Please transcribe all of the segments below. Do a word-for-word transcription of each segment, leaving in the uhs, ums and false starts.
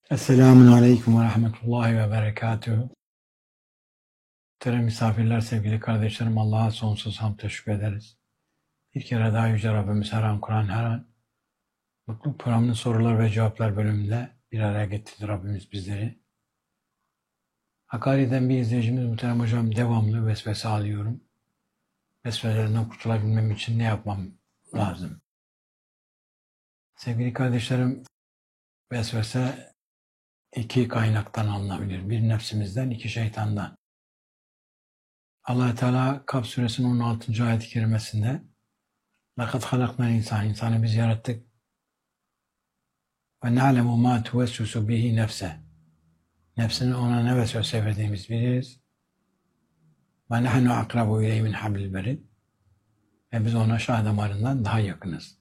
Esselamun Aleyküm ve Rahmetullahi ve Berekatühü. Muhterem misafirler, sevgili kardeşlerim, Allah'a sonsuz hamd teşekkür ederiz. Bir kere daha Yüce Rabbimiz her an Kur'an her an Mutluluk Programı'nın sorular ve cevaplar bölümünde bir araya getirdi Rabbimiz bizleri. Hakkari'den bir izleyicimiz, muhterem hocam, devamlı vesvese alıyorum. Vesveselerinden kurtulabilmem için ne yapmam lazım? Sevgili kardeşlerim, vesvese iki kaynaktan alınabilir. Bir nefsimizden, iki şeytandan. Allah-u Teala Kaf suresinin on altıncı ayet-i kerimesinde لَقَدْ خَلَقْنَا insan, insanı biz yarattık. وَنَعْلَمُ مَا تُوَسْوِسُ بِهِ نَفْسَهُ, nefsini ona ne vesvese verdiğimiz biliriz. وَنَحْنُ أَقْرَبُ اِلَيْهِ مِنْ حَبْلِ الْوَرِيدِ, ve biz ona şah damarından daha yakınız.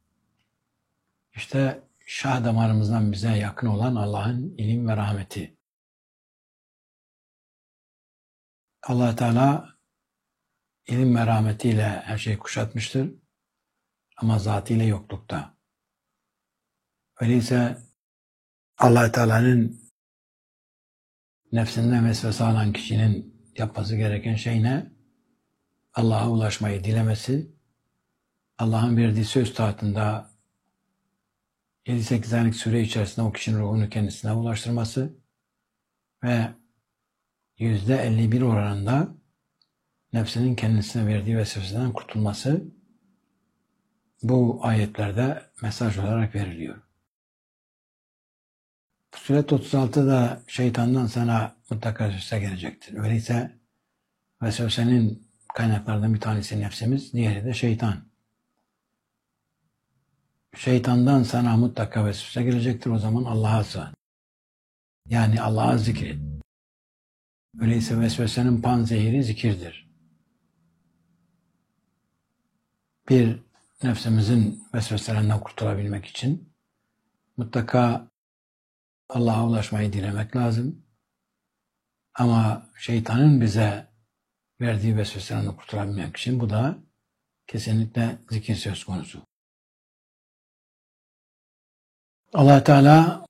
İşte şah damarımızdan bize yakın olan Allah'ın ilim ve rahmeti. Allah Teala ilim ve rahmetiyle her şeyi kuşatmıştır ama zatıyla yoklukta. Öyleyse Allah Teala'nın nefsinden vesvese alan kişinin yapması gereken şey ne? Allah'a ulaşmayı dilemesi, Allah'ın verdiği söz tahtında yedi sekiz aylık süre içerisinde o kişinin ruhunu kendisine ulaştırması ve yüzde elli bir oranında nefsinin kendisine verdiği vesveseden kurtulması bu ayetlerde mesaj olarak veriliyor. Suret otuz altıda şeytandan sana mutlaka vesvese gelecektir. Öyleyse vesvesenin kaynaklarından bir tanesi nefsimiz, diğeri de şeytan. Şeytandan sana mutlaka vesvese gelecektir. O zaman Allah'a sığın. Yani Allah'a zikret. Öyleyse vesvesenin panzehiri zikirdir. Bir, nefsimizin vesveselerinden kurtulabilmek için mutlaka Allah'a ulaşmayı dilemek lazım. Ama şeytanın bize verdiği vesveselerden kurtulabilmek için bu da kesinlikle zikir söz konusu. Allah Teala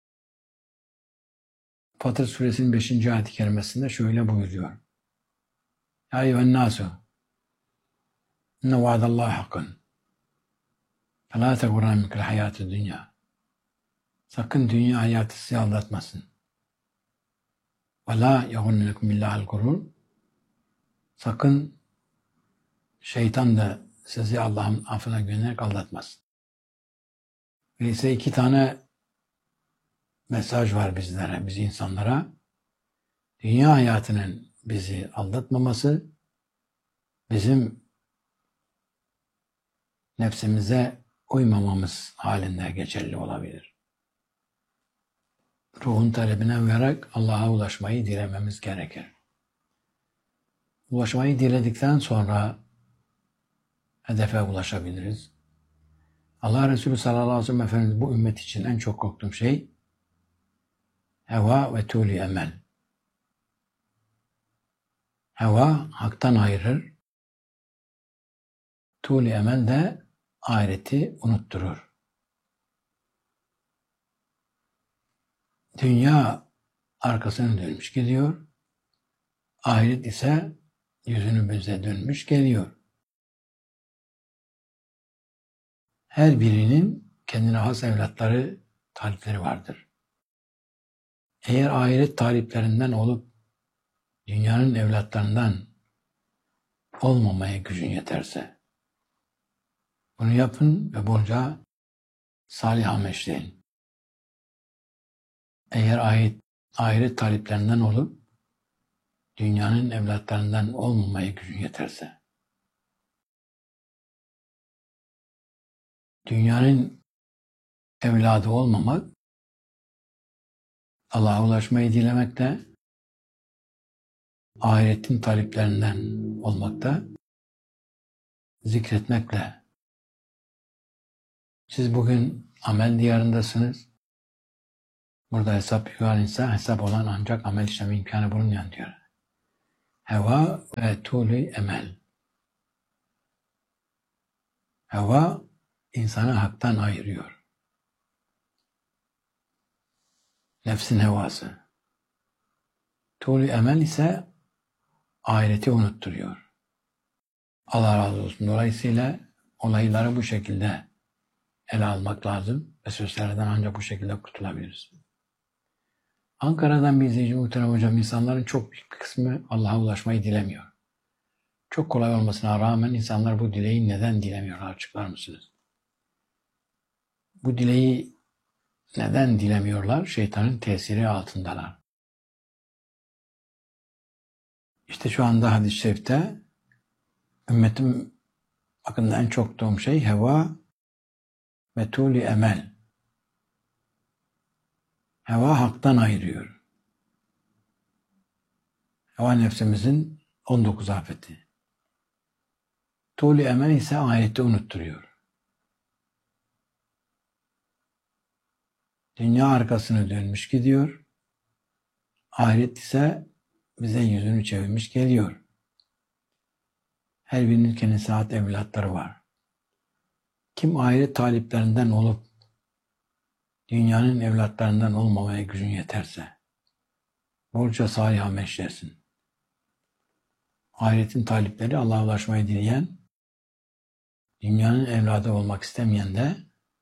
Fatır suresinin beşinci ayet-i kerimesinde şöyle buyuruyor. Ya eyyühen nasu, inne vaadallahi hakkın. Felâ tegurrannekel hayâtu dünya. Sakın dünya hayatı sizi aldatmasın. Ve lâ yegurrennekum billâhil gurur. Sakın şeytan da sizi Allah'ın affına güvenerek aldatmasın. Öyleyse iki tane mesaj var bizlere, biz insanlara. Dünya hayatının bizi aldatmaması, bizim nefsimize uymamamız halinde geçerli olabilir. Ruhun talebine uyarak Allah'a ulaşmayı dilememiz gerekir. Ulaşmayı diledikten sonra hedefe ulaşabiliriz. Allah Resulü sallallahu aleyhi ve sellem Efendimiz bu ümmet için en çok korktuğum şey heva ve tûli emel. Heva haktan ayırır. Tûli emel de ahireti unutturur. Dünya arkasını dönmüş gidiyor. Ahiret ise yüzünü bize dönmüş geliyor. Her birinin kendine has evlatları, talipleri vardır. Eğer ahiret taliplerinden olup dünyanın evlatlarından olmamaya gücün yeterse bunu yapın ve bolca salih amel işleyin. Eğer ahiret, ahiret taliplerinden olup dünyanın evlatlarından olmamaya gücün yeterse, dünyanın evladı olmamak, Allah'a ulaşmayı dilemekte, ahiretin taliplerinden olmakta, zikretmekle. Siz bugün amel diyarındasınız. Burada hesap yuvar insan, hesap olan ancak amel işleme imkanı bulunmayan diyor. Heva ve tûli emel. Heva insanı haktan ayırıyor. nefsin hevası. Tuğlu emel ise ahireti unutturuyor. Allah razı olsun. Dolayısıyla olayları bu şekilde ele almak lazım. Vesveselerden ancak bu şekilde kurtulabiliriz. Ankara'dan bir izleyici muhterem hocam, insanların çok büyük kısmı Allah'a ulaşmayı dilemiyor. Çok kolay olmasına rağmen insanlar bu dileği neden dilemiyorlar, açıklar mısınız? Bu dileği neden dilemiyorlar? Şeytanın tesiri altındalar. İşte şu anda hadis-i şerifte ümmetim hakkında en çok duyduğum şey heva ve tuli emel. Heva haktan ayırıyor. Heva nefsimizin on dokuz afeti. Tuli emel ise ahireti unutturuyor. Dünya arkasını dönmüş gidiyor. Ahiret ise bize yüzünü çevirmiş geliyor. Her birinin kendi saat evlatları var. Kim ahiret taliplerinden olup dünyanın evlatlarından olmamaya gücün yeterse bolca salih amel işlesin. Ahiretin talipleri Allah'a ulaşmayı dileyen, dünyanın evladı olmak istemeyen de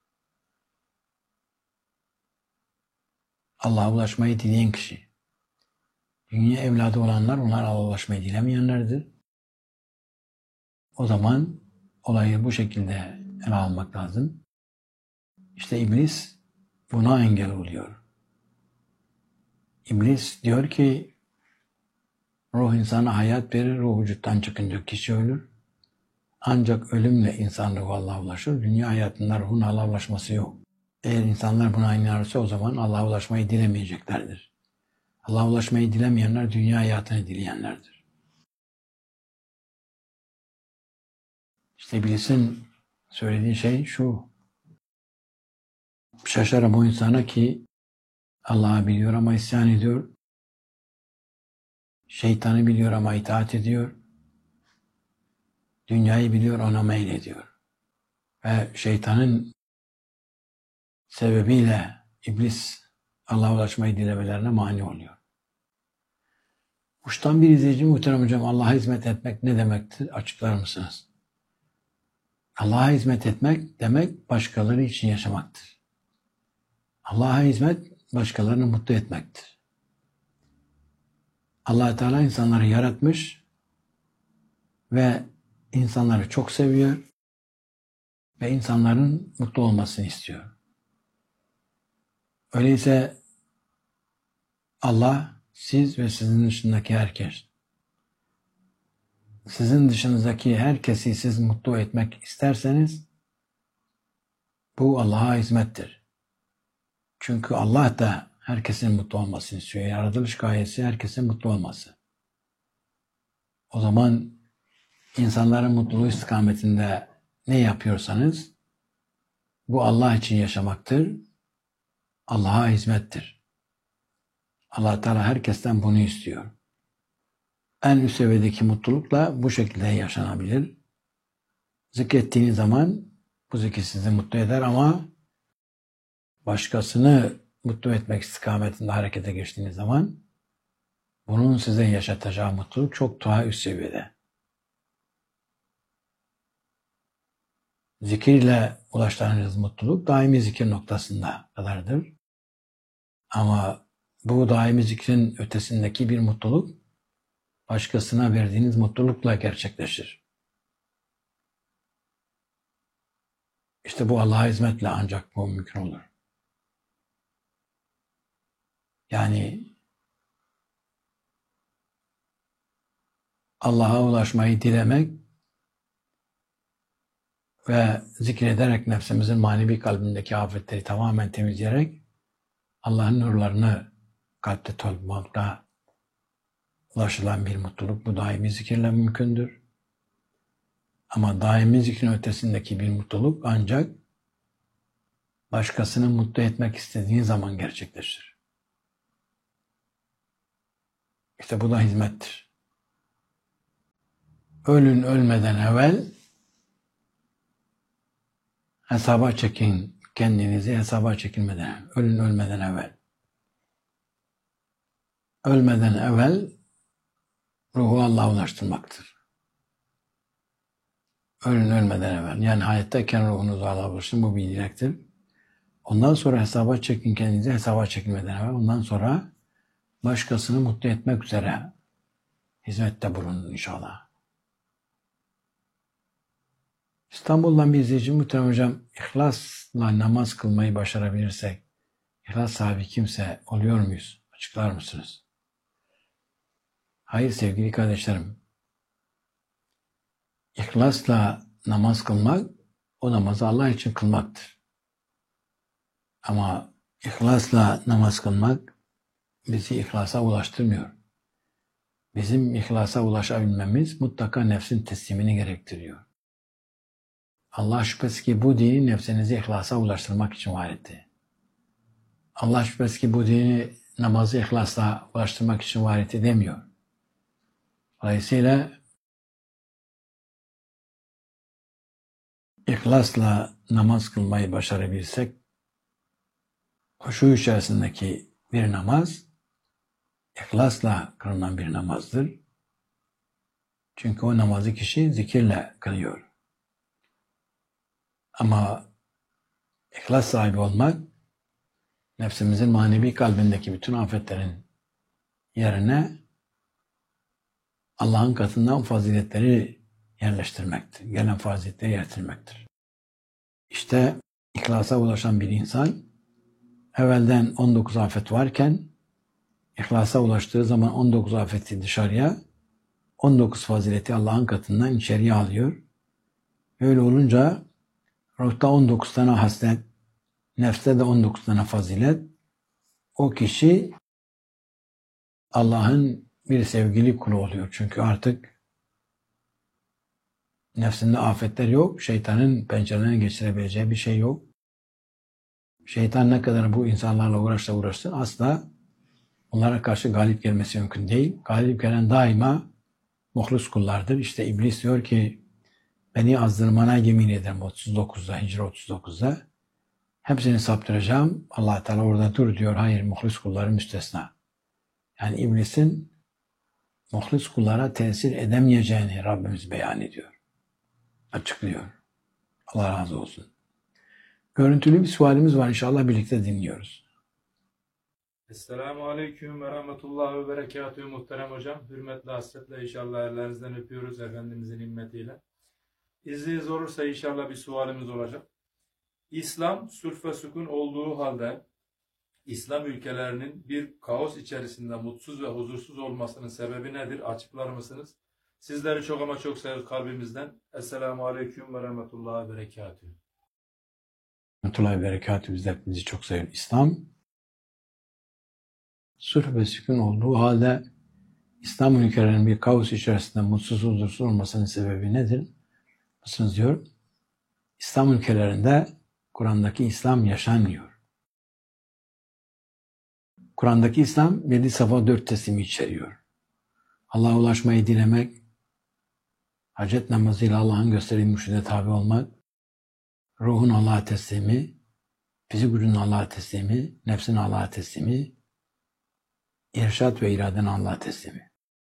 Allah'a ulaşmayı dileyen kişi. Dünya evladı olanlar, onlar Allah'a ulaşmayı dilemeyenlerdir. O zaman olayı bu şekilde ele almak lazım. İşte iblis buna engel oluyor. İblis diyor ki ruh insana hayat verir, ruh vücuttan çıkınca kişi ölür. Ancak ölümle insan ruhu Allah'a ulaşır. Dünya hayatında ruhun Allah'a ulaşması yok. Eğer insanlar buna inanırsa o zaman Allah'a ulaşmayı dilemeyeceklerdir. Allah'a ulaşmayı dilemeyenler dünya hayatını dileyenlerdir. İşte iblisin söylediği şey şu. Şaşarım o insana ki Allah'ı biliyor ama isyan ediyor. Şeytanı biliyor ama itaat ediyor. Dünyayı biliyor, ona meylediyor. Ve şeytanın sebebiyle iblis Allah'a ulaşmayı dilemelerine mani oluyor. Uçtan bir izleyici muhterem hocam, Allah'a hizmet etmek ne demektir? Açıklar mısınız? Allah'a hizmet etmek demek başkaları için yaşamaktır. Allah'a hizmet başkalarını mutlu etmektir. Allah Teala insanları yaratmış ve insanları çok seviyor ve insanların mutlu olmasını istiyor. Öyleyse Allah siz ve sizin dışındaki herkes, sizin dışınızdaki herkesi siz mutlu etmek isterseniz bu Allah'a hizmettir. Çünkü Allah da herkesin mutlu olmasını istiyor. Yaratılış gayesi herkesin mutlu olması. O zaman insanların mutluluğu istikametinde ne yapıyorsanız bu Allah için yaşamaktır. Allah'a hizmettir. Allah Teala herkesten bunu istiyor. En üst seviyedeki mutlulukla bu şekilde yaşanabilir. Zikrettiğiniz zaman bu zikir sizi mutlu eder ama başkasını mutlu etmek istikametinde harekete geçtiğiniz zaman bunun size yaşatacağı mutluluk çok daha üst seviyede. Zikirle ulaştığınız mutluluk daimi zikir noktasında kadardır. Ama bu daimi zikrin ötesindeki bir mutluluk başkasına verdiğiniz mutlulukla gerçekleşir. İşte bu Allah'a hizmetle ancak bu mümkün olur. Yani Allah'a ulaşmayı dilemek ve zikrederek nefsimizin manevi kalbindeki afetleri tamamen temizleyerek Allah'ın nurlarını kalpte toplamakla ulaşılan bir mutluluk. Bu daimi zikirle mümkündür. Ama daimi zikrin ötesindeki bir mutluluk ancak başkasını mutlu etmek istediğin zaman gerçekleşir. İşte bu da hizmettir. Ölün ölmeden evvel hesaba çekin kendinizi, hesaba çekilmeden, ölün ölmeden evvel. ölmeden evvel ruhu Allah'a ulaştırmaktır. Ölün ölmeden evvel. Yani hayattayken ruhunuzu Allah'a ulaştırın. Bu bir dilektir. Ondan sonra hesaba çekin kendinizi, hesaba çekilmeden evvel. Ondan sonra başkasını mutlu etmek üzere hizmette bulunun inşallah. İstanbul'dan bir izleyici muhterem hocam, ihlasla namaz kılmayı başarabilirsek, ihlas sahibi kimse oluyor muyuz? Açıklar mısınız? Hayır sevgili kardeşlerim. İhlasla namaz kılmak, o namazı Allah için kılmaktır. Ama ihlasla namaz kılmak bizi ihlasa ulaştırmıyor. Bizim ihlasa ulaşabilmemiz mutlaka nefsin teslimini gerektiriyor. Allah şüphesiz ki bu dini nefsinizi ihlasa ulaştırmak için var etti. Allah şüphesiz ki bu dini namazı ihlasla ulaştırmak için var etti demiyor. Dolayısıyla İhlasla namaz kılmayı başarabilirsek, huşu içerisindeki bir namaz, ihlasla kılınan bir namazdır. Çünkü o namazı kişi zikirle kılıyor. Ama ihlas sahibi olmak, nefsimizin manevi kalbindeki bütün afetlerin yerine Allah'ın katından faziletleri yerleştirmektir. Gelen faziletleri yerleştirmektir. İşte ihlasa ulaşan bir insan, evvelden on dokuz afet varken, ihlasa ulaştığı zaman on dokuz afeti dışarıya, on dokuz fazileti Allah'ın katından içeriye alıyor. Öyle olunca ruhta on dokuz tane haslet, nefste de on dokuz tane fazilet, o kişi Allah'ın bir sevgili kulu oluyor. Çünkü artık nefsinde afetler yok, şeytanın pencerelerini geçirebileceği bir şey yok. Şeytan ne kadar bu insanlarla uğraşsa uğraşsın asla onlara karşı galip gelmesi mümkün değil. Galip gelen daima muhlus kullardır. İşte iblis diyor ki beni azdırmana yemin ederim otuz dokuzda, Hicri otuz dokuzda. Hepsini saptıracağım. Allah Teala orada dur diyor. Hayır, muhlus kulları müstesna. Yani iblisin muhlus kullara tesir edemeyeceğini Rabbimiz beyan ediyor. Açıklıyor. Allah razı olsun. Görüntülü bir sualimiz var. İnşallah birlikte dinliyoruz. Esselamu Aleyküm ve Rahmetullahi ve Berekatühü muhterem hocam. Hürmetle, hasretle inşallah ellerinizden öpüyoruz Efendimizin himmetiyle. İzniniz olursa inşallah bir sualimiz olacak. İslam sulh ve sükun olduğu halde İslam ülkelerinin bir kaos içerisinde mutsuz ve huzursuz olmasının sebebi nedir? Açıklar mısınız? Sizleri çok ama çok seviyoruz kalbimizden. Esselamu Aleyküm ve Rahmetullahi ve Berekatühü. Rahmetullahi ve Berekatühü biz de hepinizi çok seviyoruz. İslam sulh ve sükun olduğu halde İslam ülkelerinin bir kaos içerisinde mutsuz huzursuz olmasının sebebi nedir? Mısınız diyor. İslam ülkelerinde Kur'an'daki İslam yaşanmıyor. Kur'an'daki İslam yedi safa dört teslimi içeriyor. Allah'a ulaşmayı dilemek, hacet namazıyla Allah'ın gösterdiği mürşide tabi olmak, ruhun Allah'a teslimi, fizik gücünün Allah'a teslimi, nefsin Allah'a teslimi, irşat ve iraden Allah'a teslimi.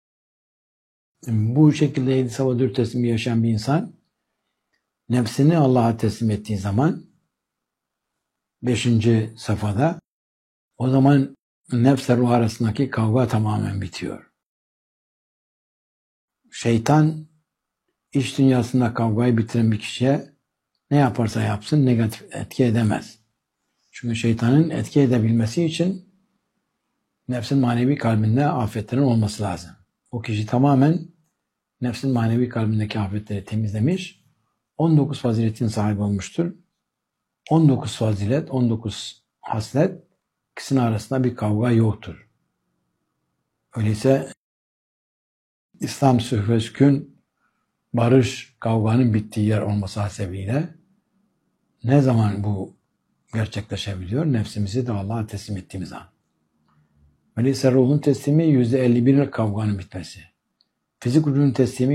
Bu şekilde yedi safa dört teslimi yaşayan bir insan, nefsini Allah'a teslim ettiği zaman, beşinci safhada, o zaman nefsle ruh arasındaki kavga tamamen bitiyor. Şeytan, iç dünyasında kavgayı bitiren bir kişiye ne yaparsa yapsın negatif etki edemez. Çünkü şeytanın etki edebilmesi için nefsin manevi kalbinde afetlerin olması lazım. O kişi tamamen nefsin manevi kalbindeki afetleri temizlemiş, on dokuz faziletin sahibi olmuştur. on dokuz fazilet, on dokuz haslet, ikisinin arasında bir kavga yoktur. Öyleyse İslam sulh ve sükun, barış, kavganın bittiği yer olması hasebiyle ne zaman bu gerçekleşebiliyor? Nefsimizi de Allah'a teslim ettiğimiz an. Öyleyse ruhun teslimi yüzde elli bir kavganın bitmesi. Fizik gücünün teslimi